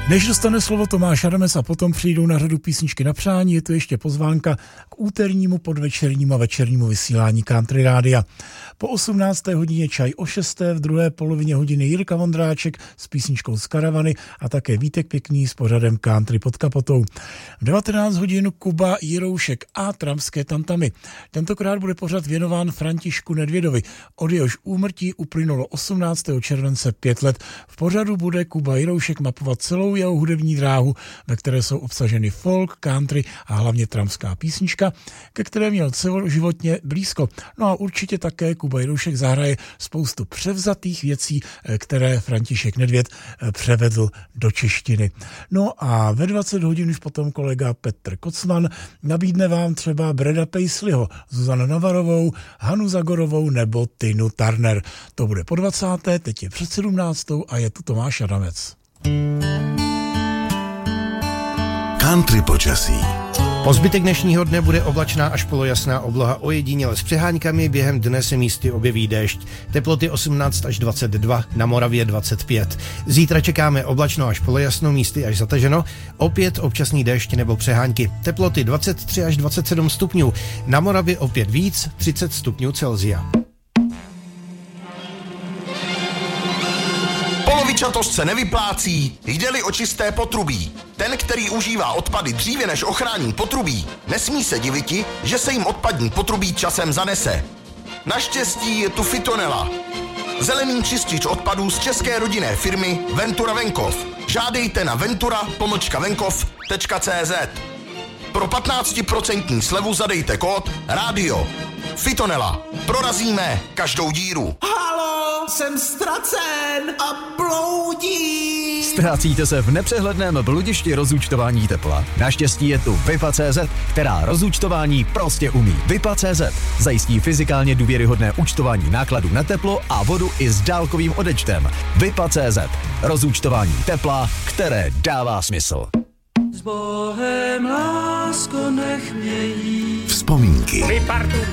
Než dostane slovo Tomáš Adamec a potom přijdou na řadu písničky na přání, je to ještě pozvánka k úternímu, podvečernímu a večernímu vysílání Country Rádia. Po 18. hodině čaj o 6. v druhé polovině hodiny Jirka Vondráček s písničkou z Karavany a také Vítek Pěkný s pořadem Country pod kapotou. V 19 hodin Kuba Jiroušek a Tramské tantamy. Tentokrát bude pořad věnován Františku Nedvědovi. Od jehož úmrtí uplynulo 18. července 5 let. V pořadu bude Kuba Jiroušek mapovat celou jeho hudební dráhu, ve které jsou obsaženy folk, country a hlavně tramská písnička, ke které měl celoživotně blízko. No a určitě také Kuba Jiroušek zahraje spoustu převzatých věcí, které František Nedvěd převedl do češtiny. No a ve 20 hodin už potom kolega Petr Kocman nabídne vám třeba Breda Paisleyho, Zuzanu Navarovou, Hanu Zagorovou nebo Tinu Turner. To bude po 20. teď je před 17. a je tu Tomáš Adamec. Country počasí. Po zbytek dnešního dne bude oblačná až polojasná obloha, ojediněle s přeháňkami, během dne se místy objeví déšť. Teploty 18 až 22, na Moravě 25. Zítra čekáme oblačno až polojasno, místy až zataženo, opět občasný déšť nebo přehánky. Teploty 23 až 27 stupňů, na Moravě opět víc, 30 stupňů Celsia. Polovičatost se nevyplácí, jde-li o čisté potrubí. Ten, který užívá odpady dříve než ochrání potrubí, nesmí se diviti, že se jim odpadní potrubí časem zanese. Naštěstí je tu Fitonela. Zelený čistič odpadů z české rodinné firmy Ventura Venkov. Žádejte na ventura-venkov.cz. Pro 15% slevu zadejte kód RÁDIO. Fitonela. Prorazíme každou díru. Halo, jsem ztracen a bloudím. Ztrácíte se v nepřehledném bludišti rozúčtování tepla. Naštěstí je tu Vipa.cz, která rozúčtování prostě umí. Vipa.cz zajistí fyzikálně důvěryhodné účtování nákladů na teplo a vodu i s dálkovým odečtem. Vipa.cz. Rozúčtování tepla, které dává smysl. S Bohem, lásko, nech mě jít. Vzpomínky.